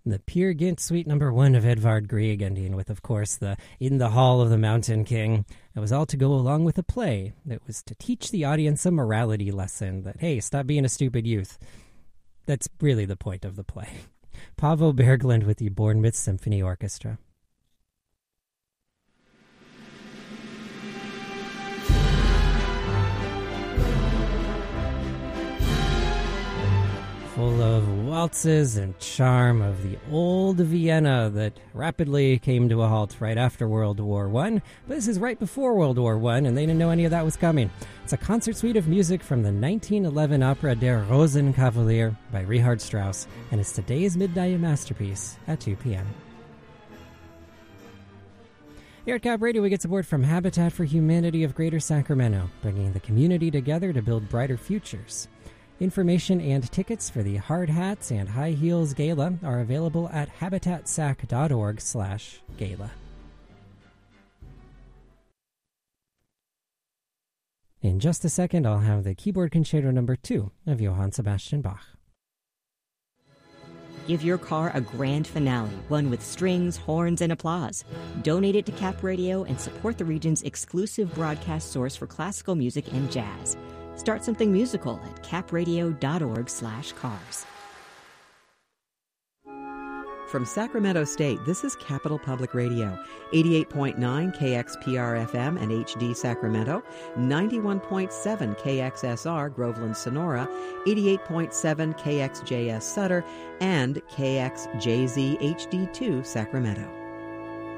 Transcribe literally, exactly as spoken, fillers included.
The Peer Gynt Suite number one of Edvard Grieg, ending with, of course, the In the Hall of the Mountain King. It was all to go along with a play that was to teach the audience a morality lesson that, hey, stop being a stupid youth. That's really the point of the play. Paavo Berglund with the Bournemouth Symphony Orchestra. Full of waltzes and charm of the old Vienna that rapidly came to a halt right after World War One. But this is right before World War One, and they didn't know any of that was coming. It's a concert suite of music from the nineteen eleven opera Der Rosenkavalier by Richard Strauss, and it's today's midnight masterpiece at two p.m. Here at Cap Radio, we get support from Habitat for Humanity of Greater Sacramento, bringing the community together to build brighter futures. Information and tickets for the Hard Hats and High Heels Gala are available at habitatsac.org slash gala. In just a second, I'll have the Keyboard Concerto number two of Johann Sebastian Bach. Give your car a grand finale, one with strings, horns, and applause. Donate it to Cap Radio and support the region's exclusive broadcast source for classical music and jazz. Start something musical at capradio.org slash cars. From Sacramento State, this is Capital Public Radio, eighty-eight point nine K X P R F M and H D Sacramento, ninety-one point seven K X S R Groveland Sonora, eighty-eight point seven K X J S Sutter, and K X J Z H D two Sacramento.